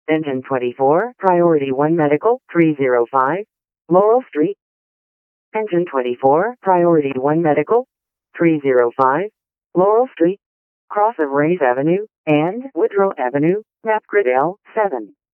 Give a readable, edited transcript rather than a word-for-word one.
Engine 24, Priority 1 Medical, 305, Laurel Street. Engine 24, Priority 1 Medical, 305, Laurel Street, cross of Rays Avenue and Woodrow Avenue, map grid L7.